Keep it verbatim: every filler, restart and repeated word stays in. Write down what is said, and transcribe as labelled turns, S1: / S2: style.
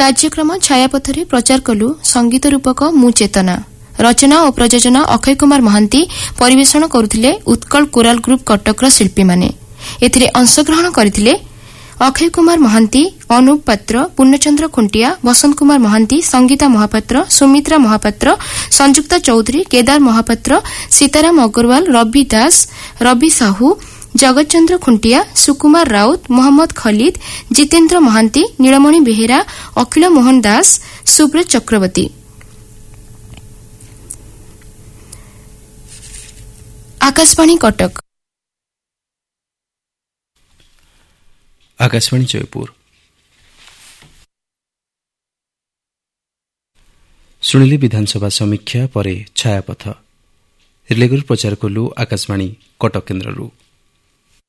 S1: କାର୍ଯ୍ୟକ୍ରମ ଛାୟାପଥରେ ପ୍ରଚାର କଲୁ ସଙ୍ଗୀତ ରୂପକ ମୁଁ ଚେତନା। ରଚନା ଓ ପ୍ରଯୋଜନା ଅକ୍ଷୟ କୁମାର ମହାନ୍ତି, ପରିବେଷଣ କରୁଥିଲେ ଉତ୍କଳ କୋରାଲ ଗ୍ରୁପ କଟକର ଶିଳ୍ପୀମାନେ। ଏଥିରେ ଅଂଶଗ୍ରହଣ କରିଥିଲେ ଅକ୍ଷୟ କୁମାର ମହାନ୍ତି, ଅନୁପ ପାତ୍ର, ପୂର୍ଣ୍ଣଚନ୍ଦ୍ର ଖୁଣ୍ଟିଆ, ବସନ୍ତ କୁମାର ମହାନ୍ତି, ସଙ୍ଗୀତା ମହାପାତ୍ର, ସୁମିତ୍ରା ମହାପାତ୍ର, ସଂଯୁକ୍ତା ଚୌଧୁରୀ, କେଦାର ମହାପାତ୍ର, ସୀତାରାମ ଅଗ୍ରୱାଲ, ରବି ଦାସ, ରବି ସାହୁ, ଜଗତଚନ୍ଦ୍ର ଖୁଣ୍ଟିଆ, ସୁକୁମାର ରାଉତ, ମହମ୍ମଦ ଖଲିଦ, ଜିତେନ୍ଦ୍ର ମହାନ୍ତି, ନୀଳମଣି ବେହେରା, ଅଖିଳ ମୋହନ ଦାସ, ସୁବ୍ରତ ଚକ୍ରବର୍ତ୍ତୀ। आकाशवाणी कटक।
S2: आकाशवाणी जयपुर। शुणिले विधानसभा समीक्षा परे छायापथ रिलेगुर प्रचार कलु आकाशवाणी कटक केन्द्ररू।